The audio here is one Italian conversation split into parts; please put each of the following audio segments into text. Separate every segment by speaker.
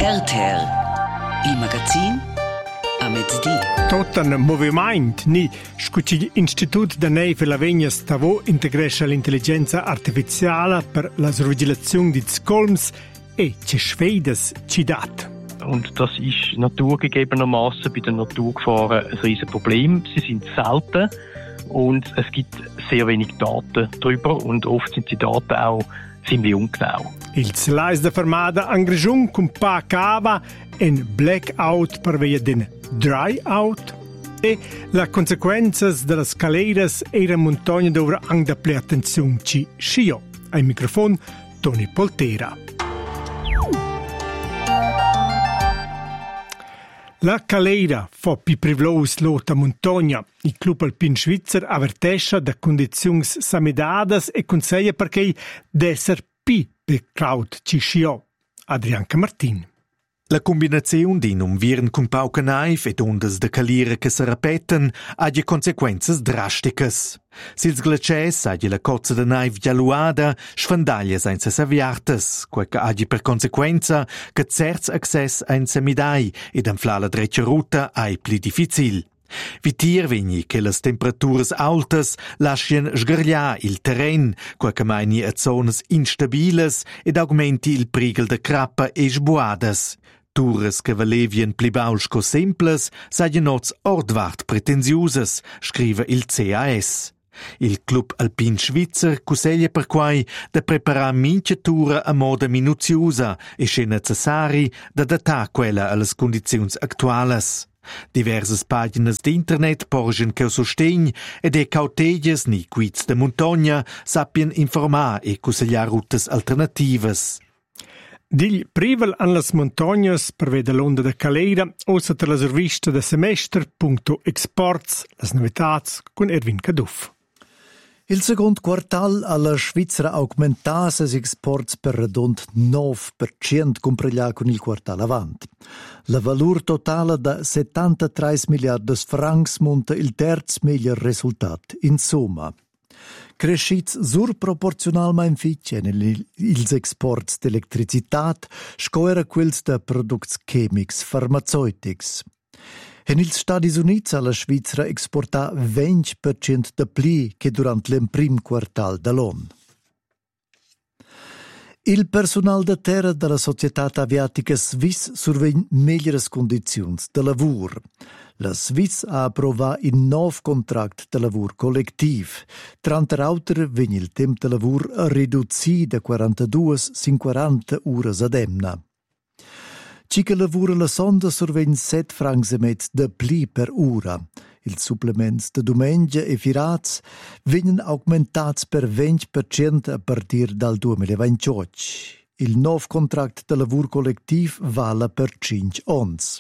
Speaker 1: RTR, il magazin a mezzodì.
Speaker 2: Tot un movimento, ni scucci l'Istituto da Neve la Vegna stavo integresce l'intelligenza artificiale per la sorvegliazione di Scolms e ci sfeides ci dat.
Speaker 3: Und das ist naturgegebenermaßen bei den Naturgefahren ein riesen Problem. Sie sind selten und es gibt sehr wenig Daten darüber und oft sind die Daten auch ziemlich ungenau.
Speaker 2: Il Slais da Fermada an Grigiun con pa cava en blackout per via den dryout e la conseguenze delle scaleras era montagna dove ang da ple attenzione ci scio. Ai microfono Tony Poltera. La calera fa più privlaus l'ota montagna. Il club alpin svizzer avvertesce da condizioni samidadas e consiglia perché d'esser più betraut ci scio. Adrianca Martin.
Speaker 4: La combinazione di un virn con pauca naiv ed ondas de calire che si repeten ha conseguenze drastiche. Sils glaciers ha la cozza de naiv gialluada sfandaglia senza saviartes, quel che ha per conseguenza che certs access a un semidai ed anfla la dreccia ruta è più difficile. Vitir vegni che le temperaturas altas lascian sgargliar il terren, quel che maini a zonas instabiles ed augmenti il prigel de crappa e sbuadas. Tours che valevien pli bausch co simples, saien noz ordvart pretensiusas, scrive il CAS. Il club alpin svizzer cuseglia per quai da preparar mincha tura a moda minuziusa e se necessari da datar quella alle condizioni actualas. Diverses paginas d'internet porgen che sostegn ed e cautegias ni quiz de montagna sappien informar e consigliar routes alternativas.
Speaker 2: Digl privel an las montagnas per veda l'onda da Calera o sotto la rivista da semester.exports, las novitats con Erwin Caduff.
Speaker 5: Il secondo quartal alla Svizzera augmenta ses exports per redond 9% comparellar con il quartal avant. La valur totale da 73 miliardi francs monta il terz miglior risultat in somma. Crescits surproporzionalmein fitg en ils exports d'electricitat scoera quels da products chemics farmaceutics. En ils Stati Units alla Svizzera exporta 20% da pli che durant l'emprim quartal dall'on. Il personal da terra della Società Aviatica Swiss survegn meglieres condizions de lavur. La Swiss ha approvat un nov contract de lavur collectiv. Tranter auter vegn il temp de lavur riduzzi da 42 sin 40 ures ademna. Cica lavura la sonda survegn 7 francs e mezz de pli per ura. Il supplements de domengia e firats vegnan augmentats per 20% a partir dal 2028. Il nov contract de lavur collectiv vala per 5 ons.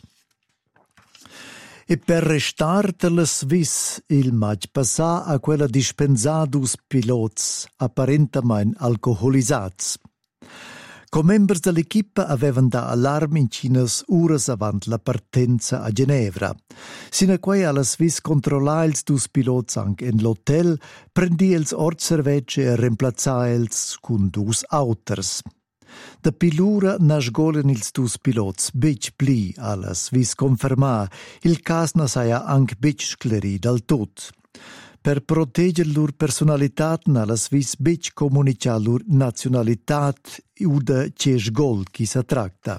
Speaker 5: E per restar de la Swiss il maig passà a quella dispensadus pilots apparentamain alcoholisats. Com members dell'equipa avevan da allarm in cinas uras avant la partenza a Ginevra. Sina quai alla Swiss controlla ils dus pilots anche en l'hotel, prendi els ort servece e reemplaza els cun dus auters. Da pilura nasgolen ils dus pilots bic pli alla Swiss conferma, il cas nasaia anche bic scleri dal tot. Per protegger lur personalitat alla Swiss bic comunica lur nazionalitat uda cesgol chi sa tracta.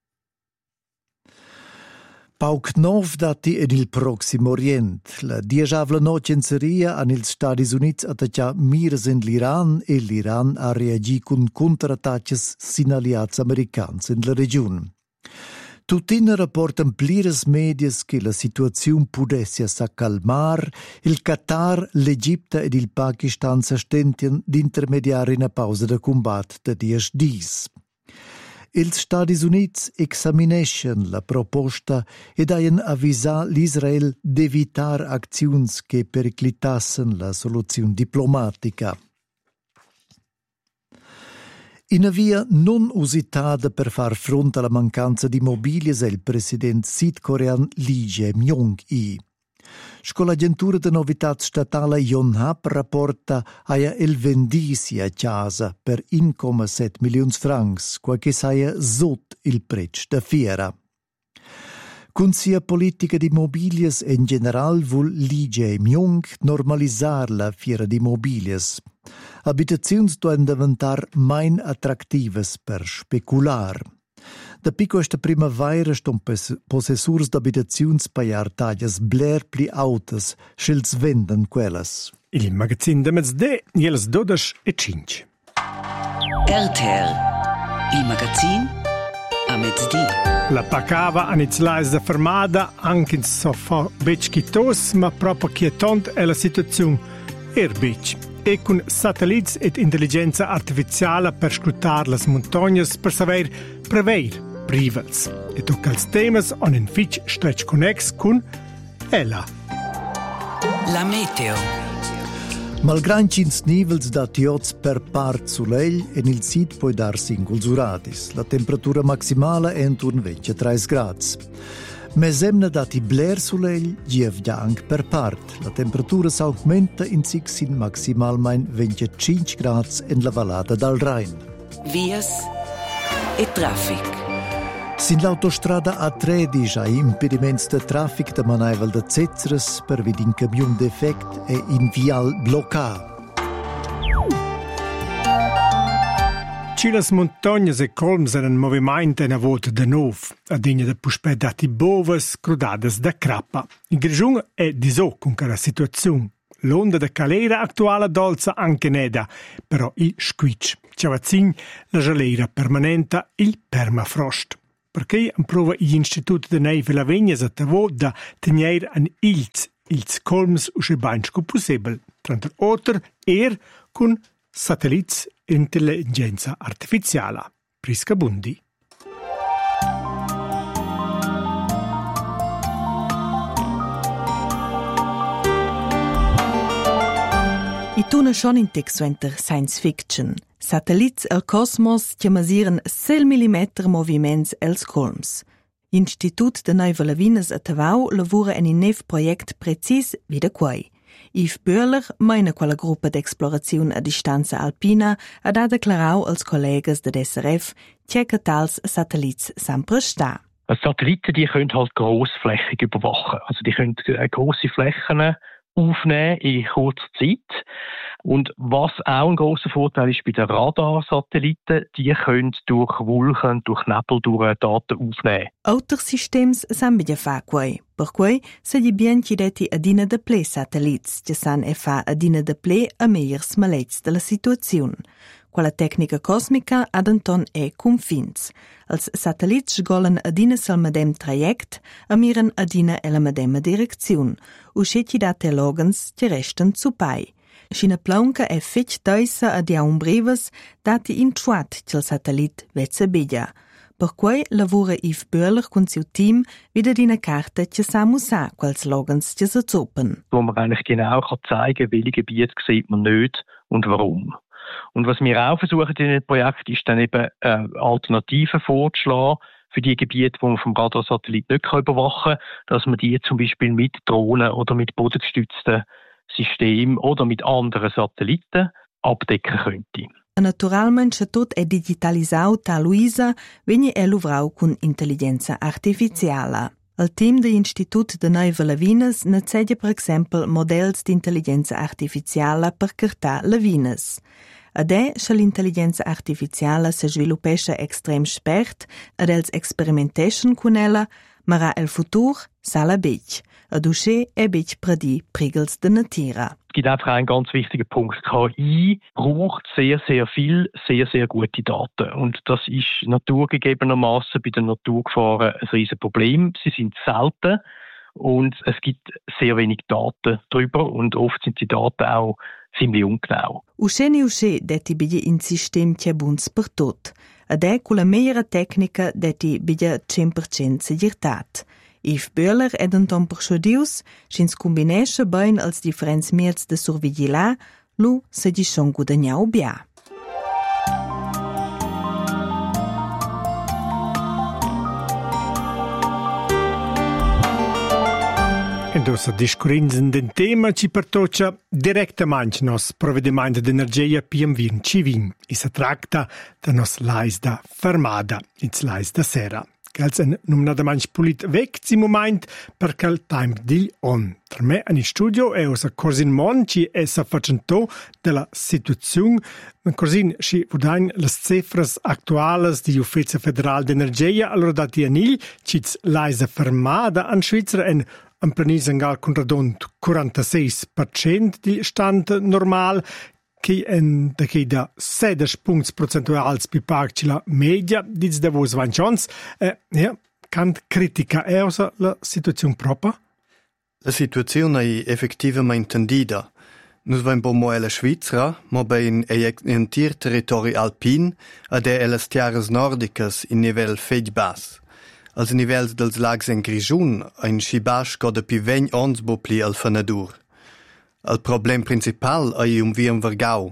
Speaker 5: Pauc nov dati ed il Proximo Orient. La diejavla nocenzeria an ils Stati Units attaccia miras in l'Iran e l'Iran ha reagi con contrattacches sin aliats americans in la region. Tutina rapportan plires medias che la situazione pudessia s'accalmar, il Qatar, l'Egipte ed il Pakistan s'astentien d'intermediare in a pausa da combat da 10 dis. Els Stati Units examineschen la proposta ed haien avvisà l'Israel d'evitar acziuns che periclitassen la soluzione diplomatica. In una via non usitata per far fronte alla mancanza di mobilis è il presidente sudcoreano Lee Jae-myung. L'Agentura de Novitats Statale Yonhap rapporta aia el vendisi a casa per 1,7 milions francs, quel che saia sot il prezzo da fiera. Con sia politica di mobilias in general vuol Lige Mjung normalisar la fiera di mobilias. Abitaziuns doan diventar main attractivas per specular. Da pico esta primavera ston possessurs d'abitaziuns paiar taglias bler pli autas, schels venden quellas.
Speaker 2: Il magazin de mezz'de, jeles 12:05.
Speaker 1: RTL, il magazin a mezz'di.
Speaker 2: La pacava inizialais da fermada, anche in so bec chitos, ma proprio quietont è la situazione bec. E con satelliti ed intelligenza artificiale per scrutar le montagne per saper prever rivals. E tocca als temas on in fitch stretch connex con Ella.
Speaker 1: La meteo.
Speaker 5: Malgrandins nivels da tiots per part sulegl en il sit puoi dar singuls uradis. La temperatura maximale è intorno 23 gradi. Mesemna dati bler sulegl giev anche per part. La temperatura s'augmenta in sixin maximalmein 25 gradi in la vallata dal Rhein.
Speaker 1: Vias e traffic.
Speaker 5: Sin l'autostrada A13 hai impediments de traffic de Manaival de Zetzres per vid in camion defect e in vial blocca.
Speaker 2: Cilas montagnas e colms en movimento en a volta de nov, a digna de puspè dati bovas crudadas da crappa. In Grigiun è diso con cara situazione. L'onda de calera attuale dolza anche neda, però il squitch. Ciavazzin la gelera permanenta il permafrost. Perché prova l'Istituto de Neive Lavegnas a Tavò da tenere an ils colms usce banco possibile, tra l'altro con satelliti e intelligenza artificiale. Prisca Bundi.
Speaker 6: I tuna schon in textuenter science fiction. Satellits al cosmos che masieren 6 mm moviments els colms. L'Institut de Neive Lavegnas a Tavau lavora en un nev project precis wie de quai. Yves Böhler, meina quella gruppa d'explorazione a distanza alpina, ha da declarau als collegas de SRF che tals satellits sempre sta.
Speaker 3: Satelliten, die können halt grossflächig überwachen. Also die können grosse Flächen aufnehmen in kurzer Zeit. Und was auch ein grosser Vorteil ist bei den Radarsatelliten, die können durch Wolken, durch Nebel, durch Daten aufnehmen.
Speaker 6: Altri systems san bia fa quai. Per quai se gli bien chiedeti adina de ple satellits, che san e fa adina de ple a meiers malets de la situazione. Quella tecnica cosmica ad anton è confins. Als satellits sgolen adina sal medem traject, a miren adina e la medema direzione. Usceti date logans che restan zu pai. Scina plaunca è fetch teisa ad jaun breves, dati in chuat cel satellit vezza begia. Per quai lavora Yves Böhler con suo team wieder di una carta che samu sa quals logans che se zopen.
Speaker 3: Wo man eigentlich genau zeigen kann, welche Gebiete sieht man nicht und warum. Und was wir auch versuchen in dem Projekt ist dann eben Alternativen vorzuschlagen für die Gebiete, die man vom Radarsatellit nicht überwachen kann, dass man die zum Beispiel mit Drohnen oder mit bodengestützten Systemen oder mit anderen Satelliten abdecken könnte.
Speaker 6: Naturalmente tot è digitalizzato a Luisa, vegni è luvrau con intelligenza artificiale. Il team dell'Istituto de Neive Lavegnas ne cedia per esempio modelli di intelligenza artificiale per cartare lavines. Ade se l'intelligenza artificiale si sviluppesce extrem spert ed els experimentation con ella, ma il futuro sala bec. Ad usce è bec predi prigels de natira.
Speaker 3: Es gibt einfach einen ganz wichtigen Punkt. KI braucht sehr, sehr viel, sehr, sehr gute Daten. Und das ist naturgegebenermaßen bei den Naturgefahren ein riesen Problem. Sie sind selten und es gibt sehr wenig Daten darüber und oft sind die Daten auch ziemlich ungenau.
Speaker 6: Usce detti biglie in sistem che buns per tot. Ed è con la meglio tecnica detti biglie 100% segirtat. Yves Böhler ed Anton Persuadius, schins combinesce bein als differents miels de survigilà, lu se di son guadagnau bia.
Speaker 2: In Adesso discorrinzen del tema ci pertoccia direttamente nos provvedimento d'energia PM20 Civin. E si tratta da nos lais da fermada, ins lais da sera. Che è nominatamente pulit vecchi moment perché il time di on. Per me in studio è osa Corsin Mon ci è sa facendo della situazione. Corsin ci vudain le cifre attuali di Ufficio Federale d'Energia allora dati anil ci lais da fermada in Svizzera en am Planisengal con radont 46% di stand normal, che en da 16 punti percentuali pi pagci la media, diz da vos vanchons, cant critica è la situazione propria?
Speaker 7: La situazione è effettivamente intendida. Nus vain po mo la Svizzera, ma bei in tier territori alpin, ed è le tiares nordicas in nivel feit bass. Als nivels dels lags en Grigiun, ein schibasch goda pi 20 ons bo pli al fanadur. El problem principal è vien Vargau.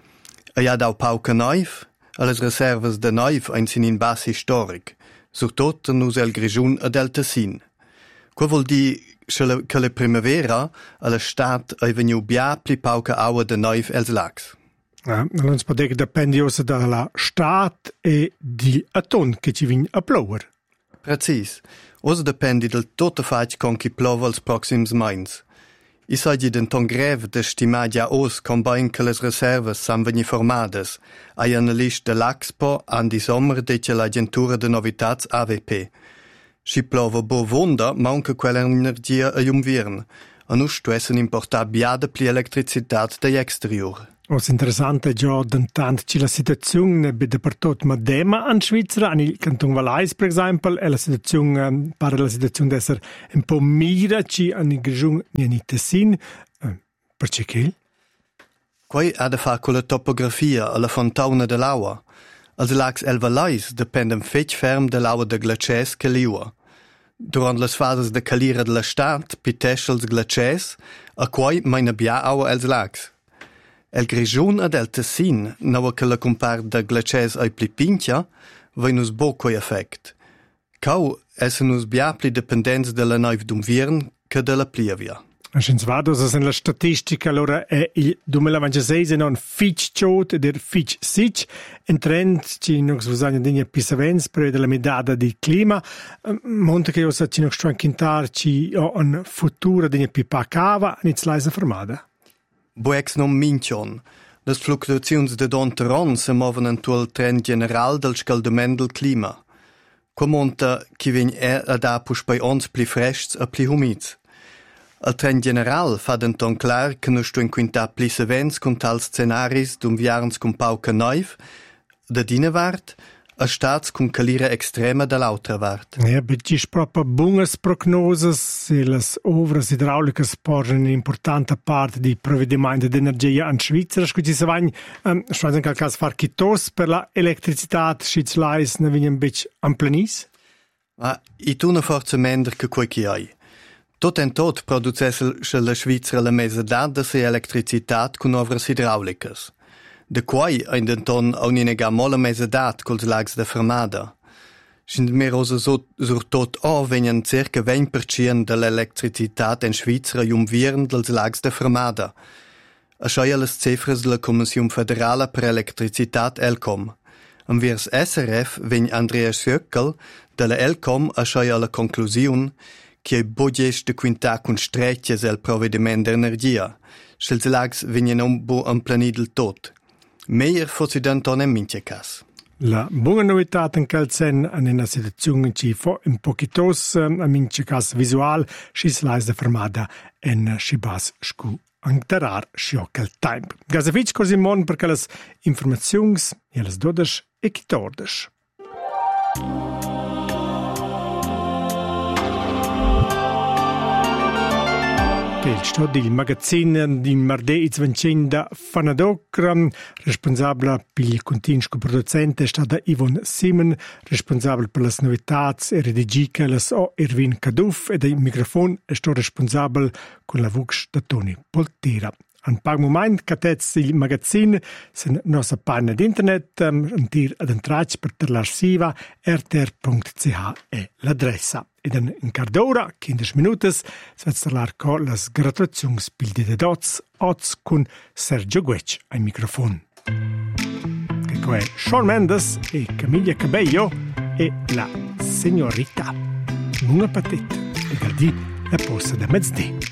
Speaker 7: Ha dau pauca neuf, alles reservas de neuf ein sin in bass historic, surtot nus el Grigiun ed el Tessin. Qua vol di che la primavera alla stat è veniu bia pli pauca aua de neuf els lags.
Speaker 2: Non si può dire che dipende dalla stat e di aton che ci vin a plover.
Speaker 7: Precis. Osa dependi del tutto faig con chi plova als proxims mains. I saggi denton greve de stimadia os combain che les reserves san veni formades, ai analist de l'Axpo an di sommer dece l'agentura de novitats AVP. Si plova bo vonda, manca quella energia a viern, a nus stuessen importar biada pli electricitat de exterior.
Speaker 2: È interessante già d'intanto la situazione per tutto Madema in Svizzera, nel canton Valais per esempio, e la situazione pare la situazione di essere un po' mira ci in Grigiun e in Tessin. Perché che?
Speaker 7: Quai ha da fare con la topografia alla fontauna dell'acqua. Als lags el Valais dependen fetch ferm dell'acqua de glaciers che liua. Durant les fases de calira della stat, piteschels glaciers, a quai maina bia acqua els lags. El Grigiun ed el Tessin, nova che la compar de glaciers ai pli pintia, vainus bo quei effect. Cau essenus bia pli dependents de la naiv d'umviern che de la pliavia.
Speaker 2: Schins vado se la statistica allora è il 2026 non fitch chot ed fitch sich en trend ci nox usagna digna pisavens per la medada di clima monte che osa ci nox tranquintar ci o un futuro digna pipa cava nits leise fermada.
Speaker 7: Boex non mincion. Les fluctuazions de donteron se moven intual trend general del scaldament del clima. Qua monta chi vegn ad apus bei ons pli frescs a pli humids. El trend general fa denton clar che nu sto in quinta pli sevens con tal scenaris d'unviarns con pauca neuv, da dinevart, a stats con calira extrema dall'altra vart.
Speaker 2: Ci proprio buone prognose se le ovras idrauliche portano un'importante parte di provvedimenti di energia in Svizzera. Scusi se vanno, in quel caso far chitos per la elettricità, schitzleis, ne vignen bec am planis?
Speaker 7: I tu ne forza mender che quei chi hai. Tot en tot producesse la Svizzera la mesedad de se electricitat con ovras idraulicas. De quai ein denton au nega molla mesedad cols lags de fermada. Sind merosa sur tot venien circa 20% de l'electricitat en Svizzera viern dels lags de fermada. Aschoia les cifres de la Commission Federale per Electricitat ELCOM. Enviers SRF vegn Andreas Schöckel de la ELCOM aschoia la conclusiun che è bogesh de quinta con strecches el provvediment d'energia. Schels lags vegnen un bo amplani del tot. Meier fossi denton en mince cas.
Speaker 2: La buona novità in quel sen è una situazione ci fa un pochitos a mince cas visual schis leis de fermada en schibas scu anterar schiockel time. Gasevic così mon perché las informazions e las dodes e chitordes. Il studio del magazzino di Mardè Izvancenda Fanadocra, responsabile per il continuo producente è stata Yvonne Simon, responsabile per le novità e redigica le Erwin Kaduff e il microfono è stato responsabile con la voce da Tony Poltera. Un par moment catez il magazin sen nostra pagina d'internet tir ad entrarci per l'arsiva rtr.ch è l'adressa. Ed in cardora, 15 minutos, svets parlar con las gratulazions pildi de dots, oz con Sergio Guec ai microfon. Che è Shawn Mendes e Camilla Cabello e la signorita. Una patetta e dal di la posta da mezz'dì.